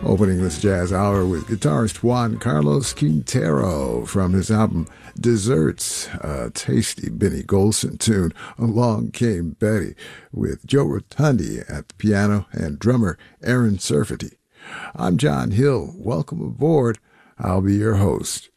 Opening this jazz hour with guitarist Juan Carlos Quintero from his album Desserts, a tasty Benny Golson tune, Along Came Betty, with Joe Rotundi at the piano and drummer Aaron Serfati. I'm John Hill. Welcome aboard. I'll be your host.